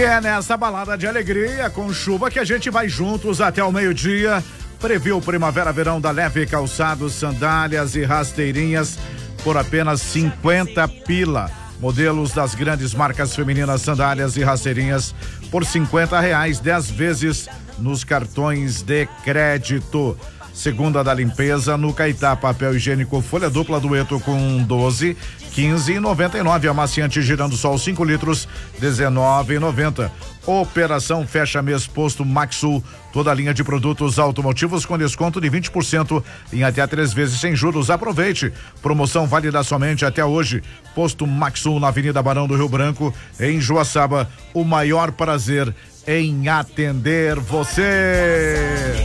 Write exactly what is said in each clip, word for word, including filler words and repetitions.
é nessa balada de alegria com chuva que a gente vai juntos até o meio-dia. Previu primavera-verão da Leve Calçados, sandálias e rasteirinhas por apenas cinquenta pila. Modelos das grandes marcas femininas, sandálias e rasteirinhas por cinquenta reais, dez vezes nos cartões de crédito. Segunda da limpeza no Caetá, papel higiênico folha dupla dueto com doze, quinze e noventa e nove. Amaciante girando sol cinco litros, dezenove e noventa. Operação fecha mês posto Maxul, toda a linha de produtos automotivos com desconto de vinte por cento em até três vezes sem juros. Aproveite, promoção válida somente até hoje. Posto Maxul na Avenida Barão do Rio Branco, em Joaçaba. O maior prazer em atender você.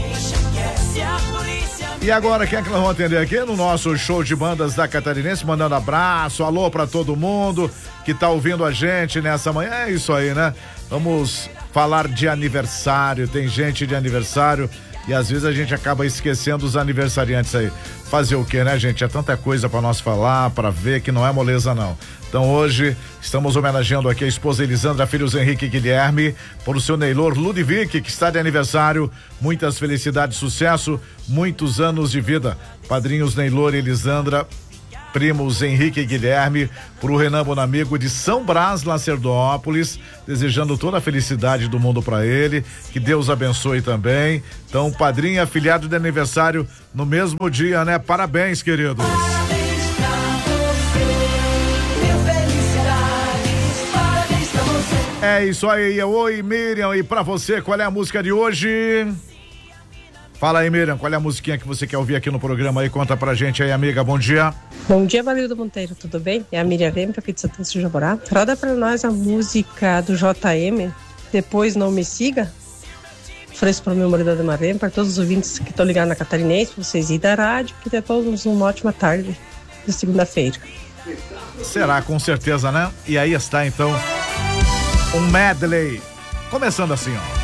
E agora, quem é que nós vamos atender aqui no nosso show de bandas da Catarinense, mandando abraço, alô pra todo mundo que tá ouvindo a gente nessa manhã. É isso aí, né? Vamos falar de aniversário, tem gente de aniversário e às vezes a gente acaba esquecendo os aniversariantes aí. Fazer o quê, né, gente? É tanta coisa pra nós falar, pra ver, que não é moleza não. Então hoje estamos homenageando aqui a esposa Elisandra, filhos Henrique e Guilherme, por o seu Neylor Ludwig, que está de aniversário. Muitas felicidades, sucesso, muitos anos de vida. Padrinhos Neylor e Elisandra, primos Henrique e Guilherme, pro Renan Bonamigo de São Brás, Lacerdópolis, desejando toda a felicidade do mundo para ele, que Deus abençoe também. Então, padrinho e afilhado de aniversário no mesmo dia, né? Parabéns, queridos. É isso aí. Oi, Miriam, e pra você, qual é a música de hoje? Fala aí, Miriam, qual é a musiquinha que você quer ouvir aqui no programa aí? Conta pra gente aí, amiga, bom dia. Bom dia, Valildo Monteiro, tudo bem? É a Miriam Vempa, aqui de Santana do Jaborá. Roda pra nós a música do J M, Depois Não Me Siga. Ofereço para o meu marido de Marém, para todos os ouvintes que estão ligados na Catarinense, pra vocês ir da rádio, que depois uma ótima tarde de segunda-feira. Será, com certeza, né? E aí está, então, um medley, começando assim, ó.